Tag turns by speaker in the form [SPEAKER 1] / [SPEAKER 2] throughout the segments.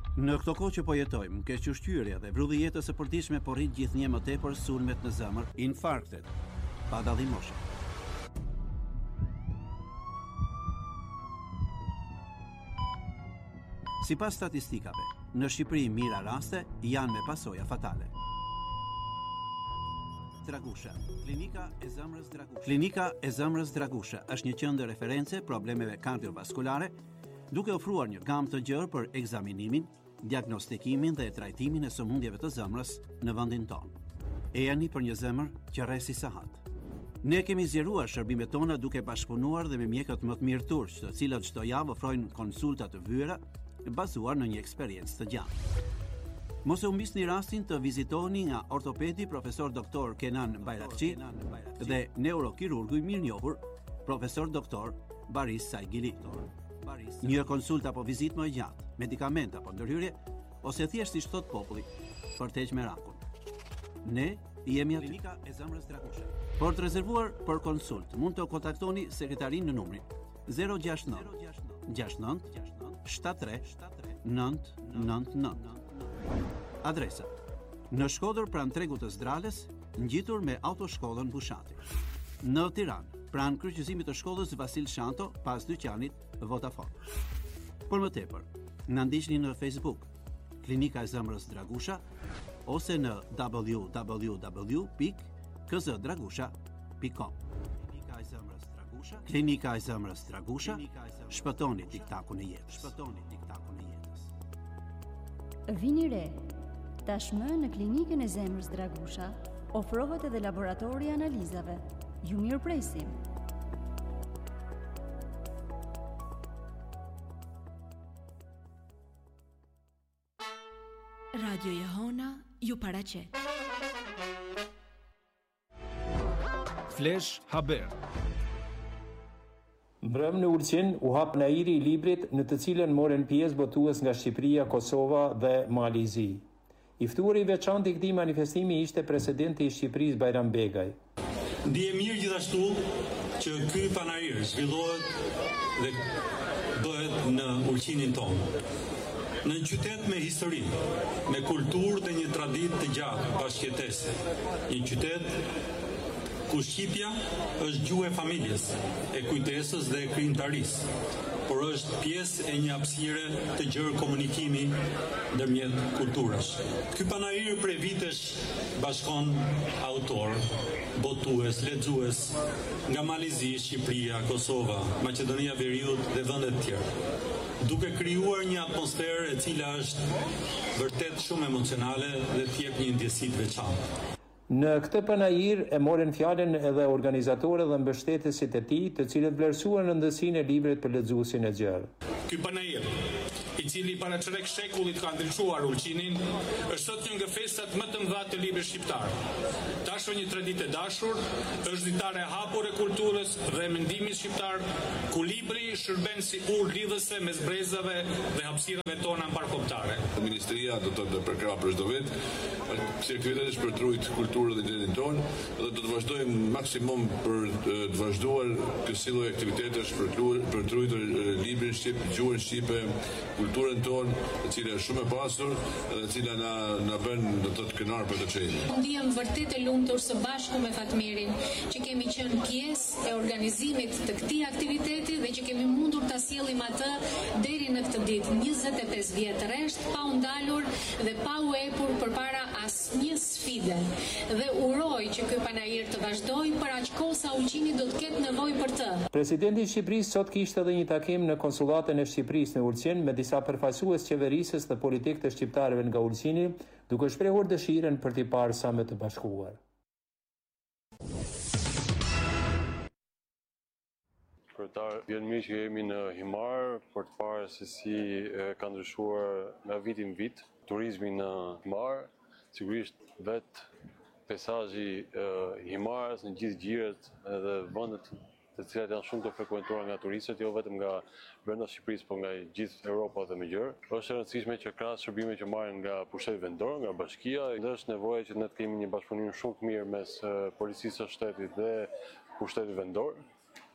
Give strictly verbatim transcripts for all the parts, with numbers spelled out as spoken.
[SPEAKER 1] Në këto kohë që po jetojmë, kequshqyrja dhe vrulli jetës së përditshme po rrit gjithnjë më tepër sulmet në zemër, infarktet, pa dallim moshe. Sipas statistikave, në Shqipëri mira raste janë me pasoja fatale. Dragusha, klinika e zemrës Dragusha. Klinika e zemrës Dragusha është një qendër reference problemeve kardiovaskulare, duke ofruar një gamë të gjerë për ekzaminimin, diagnostikimin dhe trajtimin e sëmundjeve të zemrës në vendin tonë. E jani për një zemër që rresi sahat. Ne kemi zgjeruar shërbimet tona duke bashkëpunuar dhe me mjekët më të mirë turq, të cilët çdo javë ofrojnë konsulta të vyera bazuar në një eksperiencë të gjatë. Mos e humbisni rastin të vizitoni nga ortopedi profesor doktor Kenan Bayrakçi dhe neurokirurgu i mirënjohur profesor doktor Baris Saigili. Një konsult apo vizitë më e gjatë, medikament apo ndërhyrje, ose thjesht si thot populli, për të heqë merakun. Ne jemi aty. Klinika e zemrës Dragusha. Por të rezervuar për konsult, mund të kontaktoni sekretarin në numrin zero gjasht nëntë gjasht nëntë shtat tre nëntë nëntë nëntë. Adresa: në Shkodër pranë tregut të Zdrales, ngjitur me autoshkollën Bushati. Në Tiranë, pranë kryqëzimit të shkollës Vasil Shanto, pas dyqanit Vodafone. Për më tepër, na ndiqni në Facebook, Klinika e zemrës Dragusha, ose në w w w pikë k z dragusha pikë com. Klinika e zemrës Dragusha, Klinika e zemrës Dragusha, shpëtoni tiktakun e jetës. Shpëtoni tiktakun e jetës.
[SPEAKER 2] Vini re. Tashmë në Klinikën e zemrës Dragusha ofrohet edhe laboratori i analizave. Ju mirëpresim.
[SPEAKER 3] Radio Jehona ju paraqet.
[SPEAKER 4] Flash Haber.
[SPEAKER 5] Mbrëm në Ulqin u hap nairi i librit në të cilën morën pjesë botues nga Shqipëria, Kosova dhe Malizi. I ftuari i veçantë i këtij manifestimi ishte presidenti i Shqipërisë Bajram Begaj.
[SPEAKER 6] Ndije mirë gjithashtu që ky panair zhvillohet dhe bëhet në Ulqinin tonë. Në një qytet me histori, me kulturë dhe një traditë të gjatë bashkëjetese. Një qytet ku shqipja është gjuhë e familjes, e kujtesës dhe e krijimtarisë, por është pjesë e një hapësire të gjerë komunikimi ndërmjet kulturës. Ky panair prej vitesh bashkon autor, botues, lexues nga Malizi, Shqipëria, Kosova, Maqedonia e Veriut dhe vende të tjera, duke krijuar një atmosferë e cila është vërtet shumë emocionale dhe të jep një ndjesi të veçantë.
[SPEAKER 5] Në këtë panajir e morën fjalën edhe organizatorët dhe mbështetësit e tij, të cilët vlerësuan rëndësinë e librit për lexuesin e gjerë.
[SPEAKER 7] Ky panajir, i cili para çrek shekullit ka ndriçuar Ulqinin, është sot një nga festat më të mëdha të librit shqiptar. Tashmë një traditë e dashur, është ditare e hapur e kulturës dhe mendimit shqiptar, ku libri shërben si urë lidhëse mes brezave dhe hapësirave tona mbarkombëtare.
[SPEAKER 8] Ministria do të përkrah për çdo vit, si aktivitetesh për të ruajtur kulturën dhe identitetin tonë, dhe do të vazhdojmë maksimum për të vazhduar kësaj lloji aktivitetesh për të për të ruajtur librin shqip, gjuhën shqipe, kulturën tonë, e cila është shumë e pasur dhe e cila na na bën do të të kënaqur për të çelë.
[SPEAKER 9] Ndihem vërtet e lumtur së bashku me Fatmirin që kemi qenë pjesë e organizimit të këtij aktiviteti dhe që kemi mundur ta sjellim atë deri në këtë ditë, njëzet e pesë vjet rresht, pa u ndalur dhe pa u epur përpara asnjë sfide. Dhe uroj që ky panajir të vazhdojë për aq kohë sa Ulqini do të ketë nevojë për të.
[SPEAKER 5] Presidenti i Shqipërisë sot kishte edhe një takim në konsullatën e Shqipërisë në Ulqin me disa përfaqësues qeverisës dhe politikë të shqiptarëve nga Ulqini, duke shprehur dëshirën për t'i parë sa më të bashkuar.
[SPEAKER 10] Kryetar, vjen mirë që jemi në Himar për të parë se si e, ka ndryshuar nga viti në vit turizmi në Himar. Sigurisht vetë peisazhi i Himarës në gjithë gjiret edhe vendet të cilat janë shumë të frekuentuara nga turistët, jo vetëm nga brenda Shqipërisë, por nga gjithë Europa dhe më gjerë. Është e rëndësishme që krahas shërbimeve që marrin nga pushteti vendor, nga bashkia, dhe është nevoja që ne të kemi një bashkëpunim shumë të mirë mes policisë së shtetit dhe pushtetit vendor.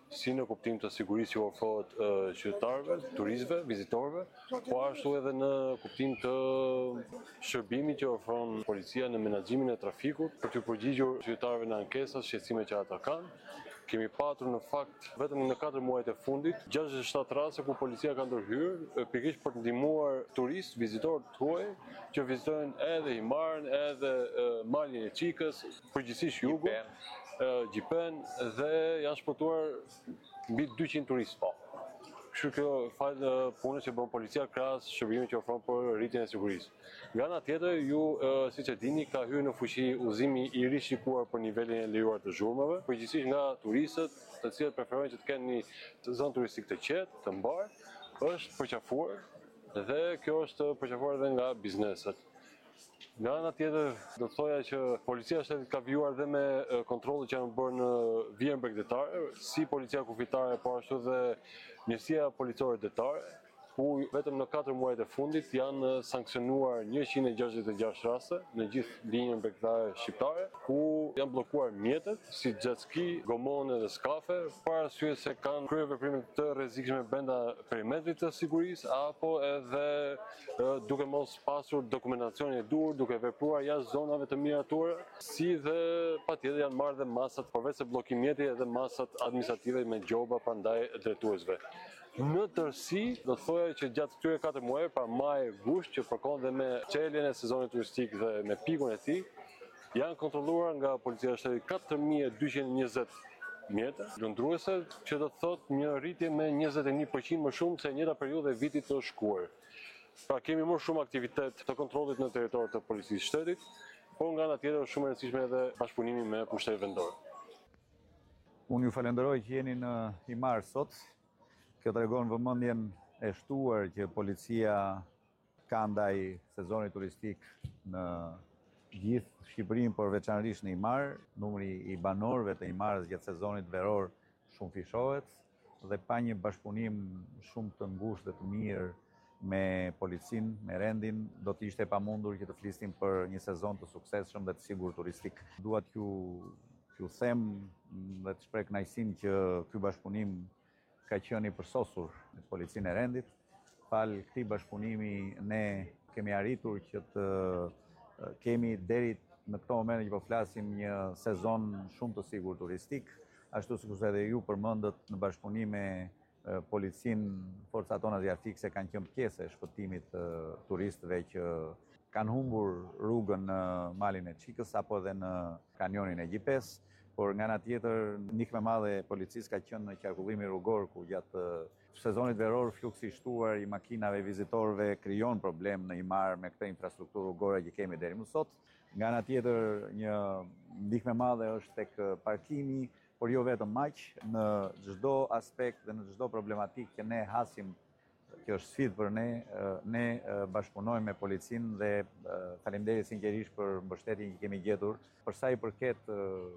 [SPEAKER 10] si në kuptim të sigurisë që ofrohet qytetarëve, turistëve, vizitorëve, po ashtu edhe në kuptim të shërbimit që ofron policia në menaxhimin e trafikut për të përgjigjur qytetarëve në ankesa, shqetësime që ata kanë. Kemi patur në fakt vetëm në katër muajt e fundit gjashtëdhjetë e shtatë raste ku policia ka ndërhyrë pikërisht për të ndihmuar turistë, vizitorë tuaj që vizitojnë edhe Himarën, edhe malin e Çikës, përgjithsisht jugun, Gjipen dhe janë shpëtuar mbi dyqind turistë. Kështu kjo falë punës që bën policia krahas shërbimit që ofron për rritjen e sigurisë. Nga ana tjetër, ju siç e dini, ka hyrë në fuqi udhëzimi i rishikuar për nivelin e lejuar të zhurmave, përgjithsisht nga turistët, të cilët preferojnë që të kenë një zonë turistike të qetë, të mbar, është përqafuar dhe kjo është përqafuar edhe nga bizneset. Nga ana tjetër, do të thoja që policia e shtetit ka vijuar dhe me kontrollet që janë bërë në vijën bregdetare, si policia kufitare, po ashtu dhe njësia policore detare, ku vetëm në katër muajt e fundit janë sankcionuar njëqind e gjashtëdhjetë e gjashtë raste në gjithë linjën bregdetare shqiptare, ku janë bllokuar mjetet si jet ski, gomone dhe skafe, para arsye se kanë kryer veprime të rrezikshme brenda perimetrit të sigurisë apo edhe duke mos pasur dokumentacionin e duhur, duke vepruar jashtë zonave të miratura, si dhe patjetër janë marrë dhe masat përveç se bllokim mjeti edhe masat administrative me gjoba prandaj drejtuesve. Në tërësi, do të thoja që gjatë këtyre katër muajve, pra maj, gusht, që përkon dhe me çeljen e sezonit turistik dhe me pikun e tij, janë kontrolluar nga policia e shtetit katër mijë e dyqind e njëzet mjete lundruese, që do të thotë një rritje me njëzet e një përqind më shumë se njëjta periudhë e vitit të shkuar. Pra kemi më shumë aktivitet të kontrollit në territor të policisë shtetit, por nga ana tjetër shumë e rëndësishme edhe bashkëpunimi me pushtetet vendore.
[SPEAKER 4] Unë ju falenderoj që jeni në Himar sot. Kjo tregon vëmendjen e shtuar që policia ka ndaj sezonit turistik në gjithë Shqipërinë, por veçanërisht në Himar. Numri i banorëve të Himarës gjatë sezonit veror shumë fishohet dhe pa një bashkëpunim shumë të ngushtë dhe të mirë me policinë, me rendin, do të ishte pamundur që të flisnim për një sezon të suksesshëm dhe të sigurt turistik. Dua t'ju t'ju them dhe të shpreh kënaqësinë që ky bashkëpunim ka qenë i përsosur me policinë e rendit. Fal këtij bashkëpunimi ne kemi arritur që të kemi deri në këto momente që po flasim një sezon shumë të sigurt turistik, ashtu sikur edhe ju përmendët në bashkëpunim me policinë, forcat tona zjarfikse kanë qenë pjesë e shpëtimit të turistëve që kanë humbur rrugën në malin e Çikës apo edhe në kanionin e Gjipes. Por nga ana tjetër, ndihmë e madhe e policisë ka qenë në qarkullimi rrugor, ku gjatë sezonit veror fluksi i shtuar i makinave vizitorëve krijon problem në Himar me këtë infrastrukturë rrugore që kemi deri më sot. Nga ana tjetër, një ndihmë e madhe është tek parkimi, por jo vetëm aq, në çdo aspekt dhe në çdo problematikë që ne hasim, që është sfidë për ne, ne bashkëpunojmë me policinë dhe faleminderit sinqerisht për mbështetjen që kemi gjetur. Për sa i përket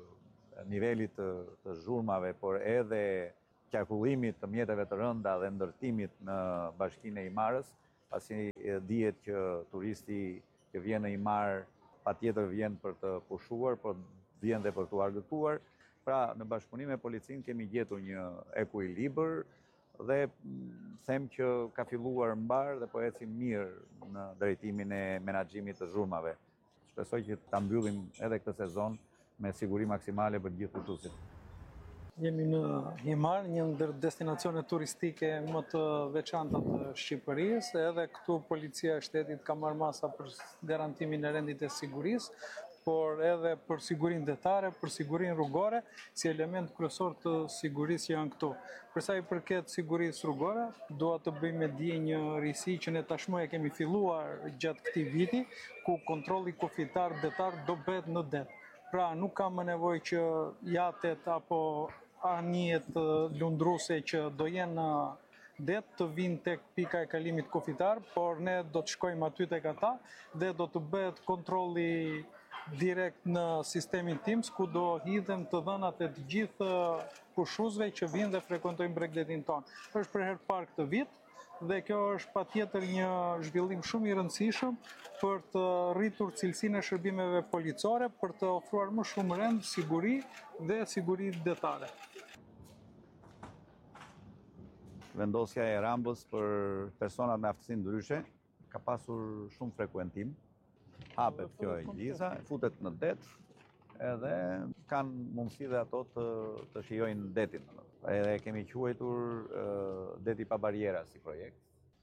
[SPEAKER 4] nivelit të, të zhurmave, por edhe qarkullimit të mjeteve të rënda dhe ndërtimit në bashkinë e Himarës, pasi dihet që turisti që vjen në Himar patjetër vjen për të pushuar, por vjen dhe për të argëtuar. Pra, në bashkëpunim me policinë kemi gjetur një ekuilibër dhe them që ka filluar mbar dhe po ecim mirë në drejtimin e menaxhimit të zhurmave. Shpresoj që ta mbyllim edhe këtë sezon me siguri maksimale për gjithë udhëtuesit.
[SPEAKER 11] Jemi në Himar, një ndër destinacionet turistike më të veçanta të Shqipërisë, edhe këtu policia e shtetit ka marrë masa për garantimin e rendit e sigurisë, por edhe për sigurinë detare, për sigurinë rrugore, si element kryesor të sigurisë që janë këtu. Për sa i përket sigurisë rrugore, dua të bëj me dije një risi që ne tashmë e kemi filluar gjatë këtij viti, ku kontrolli kufitar detar do bëhet në det. Pra, nuk ka më nevojë që jatet apo anijet lundruese që do jenë në det të vinë tek pika e kalimit kufitar, por ne do të shkojmë aty tek ata dhe do të bëhet kontrolli direkt në sistemin Teams, ku do hidhen të dhënat e të gjithë pushuesve që vinë dhe frekuentojnë Bregdetin tonë. Është për herë të parë këtë vit dhe kjo është patjetër një zhvillim shumë i rëndësishëm për të rritur cilësinë e shërbimeve policore, për të ofruar më shumë rend, siguri dhe siguri detare.
[SPEAKER 4] vendosja e rambës për personat me aftësi ndryshe ka pasur shumë frekuentim. Hapet kjo e gjliza, futet në det, edhe kanë mundësi dhe ato të, të shijojnë detin. Edhe kemi quajtur uh, deti pa bariera si projekt.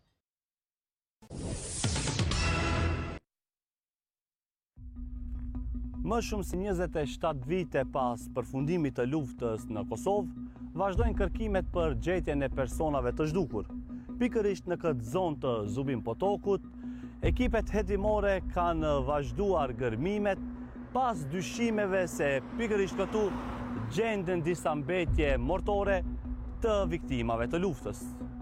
[SPEAKER 12] Më shumë se njëzet e shtatë vite pas përfundimit të luftës në Kosovë, vazhdojnë kërkimet për gjetjen e personave të zhdukur. Pikërisht në këtë zonë të Zubin Potokut, ekipet hetimore kanë vazhduar gërmimet pas dyshimeve se pikërisht këtu gjenden disa mbetje mortore të viktimave të luftës.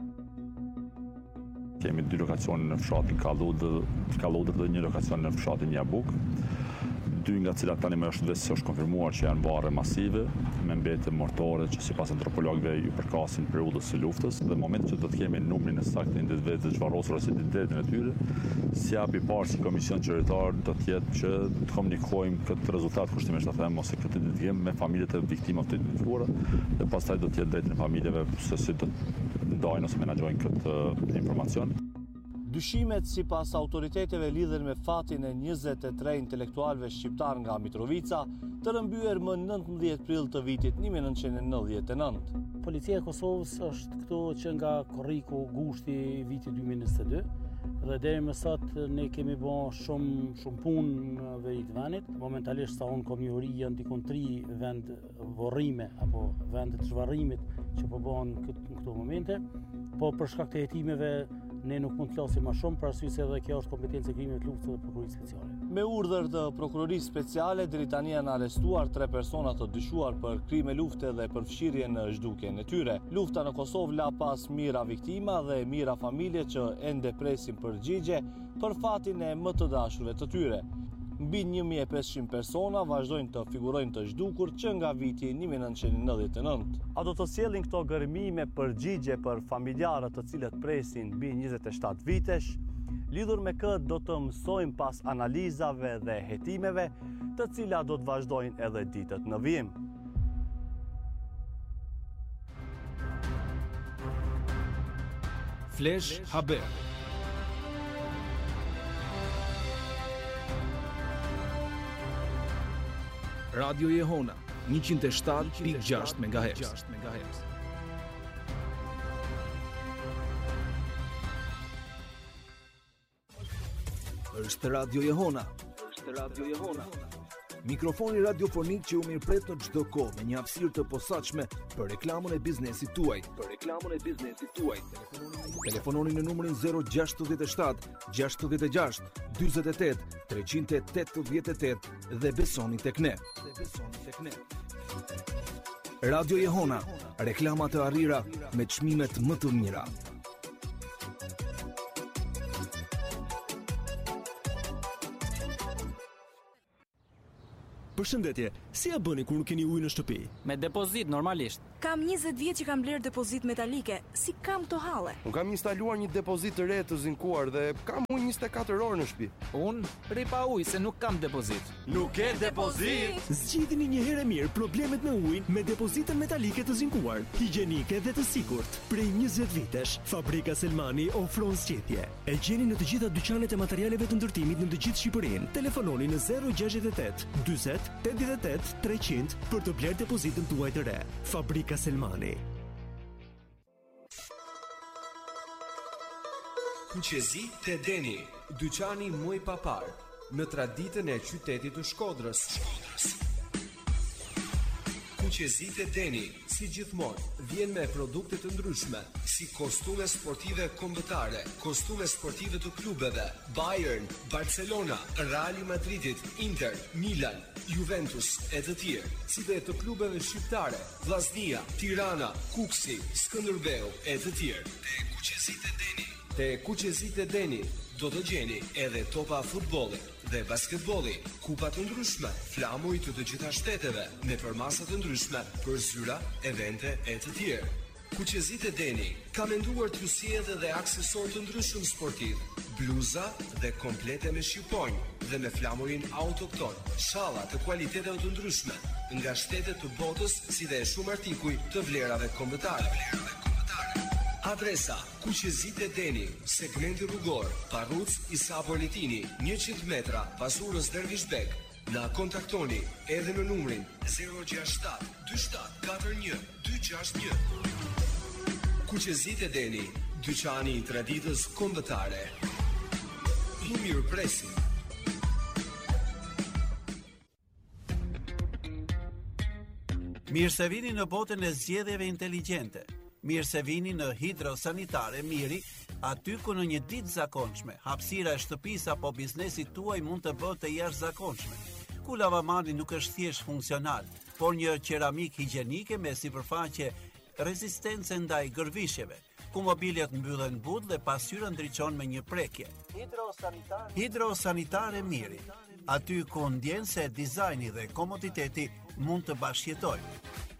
[SPEAKER 13] Kemi dy lokacione në fshatin Kalludër dhe një lokacion në fshatin Jabuk. Dy nga cilat tani më është vetë është konfirmuar që janë varre masive me mbetje mortore që sipas antropologëve ju përkasin periudhës së luftës, dhe në momentin që do të kemi numrin e saktë të individëve të zhvarrosur ose identitetin e tyre, si japi parë si komision qytetar do të jetë që të komunikojmë këtë rezultat kushtimisht ta them ose këtë identifikim me familjet e viktimave të identifikuara, dhe pastaj do të jetë drejtën e familjeve se si do të ndajnë ose menaxhojnë këtë informacion.
[SPEAKER 12] Dyshimet sipas autoriteteve lidhen me fatin e njëzet e tre intelektualëve shqiptar nga Mitrovica, të rëmbyer më nëntëmbëdhjetë prill të vitit një mijë e nëntëqind e nëntëdhjetë e nëntë.
[SPEAKER 14] Policia e Kosovës është këtu që nga korriku gushti i vitit dy mijë e njëzet e dy, dhe deri më sot ne kemi bërë shumë shumë punë në i të vendit. Momentalisht sa unë kom njëri janë dikon tri vend vorrime apo vende të zhvarrimit që po bëhen në këto momente, po për shkak të hetimeve ne nuk mund të flasim më shumë për arsye se edhe kjo është kompetencë e krimeve të luftës dhe prokurorisë speciale.
[SPEAKER 12] Me urdhër të prokurorisë speciale, deri tani janë arrestuar tre persona të dyshuar për krime lufte dhe për fshirje në zhdukjen e tyre. Lufta në Kosovë la pas mira viktima dhe mira familje që ende presin përgjigje për fatin e më të dashurve të tyre. Mbi një mijë e pesëqind persona vazhdojnë të figurojnë të zhdukur që nga viti një mijë e nëntëqind e nëntëdhjetë e nëntë. A do të sjellin këto gërmime përgjigje për familjarët të cilët presin mbi njëzet e shtatë vitesh? Lidhur me këtë do të mësojmë pas analizave dhe hetimeve, të cilat do të vazhdojnë edhe ditët në vijim.
[SPEAKER 15] Flash Haber. Radio Jehona, njëqind e shtatë pikë gjashtë megahertz. Është Radio Jehona. Është Radio Jehona. Mikrofoni radiofonik që u mirëpret në çdo kohë me një hapësirë të posaçme për reklamën e biznesit tuaj. Për reklamën e biznesit tuaj. Telefononi në numrin zero gjasht shtat gjasht gjasht dyzet e tetë treqind e tetëdhjetë e tetë dhe besoni tek ne. Dhe besoni tek ne. Radio Jehona, reklama të arrira me çmimet më të mira.
[SPEAKER 16] Përshëndetje, si ja bëni kur nuk keni ujë në shtëpi?
[SPEAKER 17] Me depozit, normalisht.
[SPEAKER 3] Kam njëzet vjet që kam bler depozit metalike, si kam to halle.
[SPEAKER 18] Unë kam instaluar një depozit të re të zinkuar dhe kam ujë njëzet e katër orë në shtëpi.
[SPEAKER 17] Unë rri pa ujë se nuk kam depozit.
[SPEAKER 16] Nuk ke depozit? Zgjidhni një herë mirë problemet me ujin me depozitën metalike të zinkuar, higjienike dhe të sigurt. Prej njëzet vitesh, Fabrika Selmani ofron zgjidhje. E gjeni në të gjitha dyqanet e materialeve të ndërtimit në të gjithë Shqipërinë. Telefononi në zero gjasht e tetë dyzet tetëdhjetë e tetë treqind për të bler depozitën tuaj të re. Fabrika Selmani.
[SPEAKER 19] Kuqezi te Deni, dyqani muj papar, në traditën e qytetit të Shkodrës. Kuqezi te Deni, si gjithmonë, vjen me produkte të ndryshme, si kostume sportive kombëtare, kostume sportive të klubeve, Bayern, Barcelona, Real Madridit, Inter, Milan, Juventus e të tjerë, si dhe të klubeve shqiptare, Vllaznia, Tirana, Kuksi, Skënderbeu e të tjerë. Te Kuqezit e Deni. Te Kuqezit e Deni do të gjeni edhe topa futbolli dhe basketbolli, kupa të ndryshme, flamuj të të gjitha shteteve, me përmasa të ndryshme për zyra, evente e të tjerë. Kuqezit e Deni ka menduar t'ju sjellë edhe aksesor të ndryshëm sportiv, bluza dhe komplete me shqiponjë dhe me flamurin autokton, shalla të kualiteteve të ndryshme nga shtetet të botës, si dhe shumë artikuj të vlerave kombëtare. Adresa: Kuqezit e Deni, segmenti rrugor, Parruc Isa Politini, njëqind metra, Pasurës Dervishbek. Na kontaktoni edhe në numrin zero gjasht shtat dy shtat katër një dy gjasht një. Kuqezit e Deni, dyqani i traditës kombëtare. I mirëpresim.
[SPEAKER 1] Mirë se vini në botën e zgjedhjeve inteligjente. Mirë se vini në Hidrosanitare Miri, aty ku në një ditë zakonshme, hapësira e shtëpisë apo biznesit tuaj mund të bëhet të jashtëzakonshme. Ku lavamani nuk është thjesht funksional, por një qeramik higjienike me sipërfaqe rezistence ndaj gërvishjeve, ku mobiljet mbyllen but dhe pasqyra ndriçon me një prekje. Hidrosanitare Hidrosanitare Miri, aty ku ndjen se dizajni dhe komoditeti mund të bashkëjetojnë.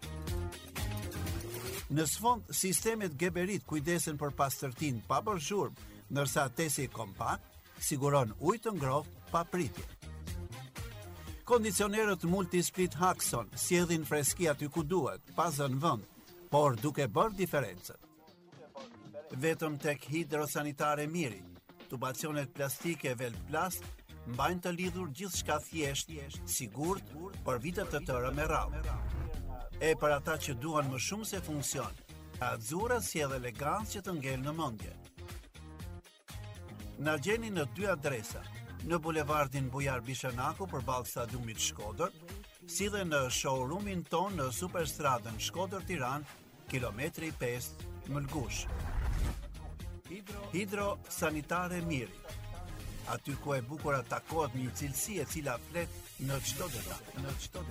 [SPEAKER 1] Në sfond, sistemet Geberit kujdesen për pastërtinë pa bërë zhurmë, ndërsa tesi kompakt siguron ujë të ngrohtë pa pritje. Kondicionerët Multisplit Haxon sjellin freski aty ku duhet, pa zënë vend, por duke bërë diferencën. Vetëm tek Hidrosanitare Miri, tubacionet plastike Velplast mbajnë të lidhur gjithçka thjesht, sigurt për vite të tëra me radhë. E për ata që duan më shumë se funksion, Azura sjell elegancë që të ngel në mendje. Na gjeni në dy adresa, në bulevardin Bujar Bishanaku përballë stadiumit Shkodër, si dhe në showroomin ton në Superstradën Shkodër Tiranë, kilometri pesë Mëlgush. Hidro, Hidro Sanitare Miri, aty ku e bukur takohet një cilësi e cila flet në çdo detaj, në çdo detaj.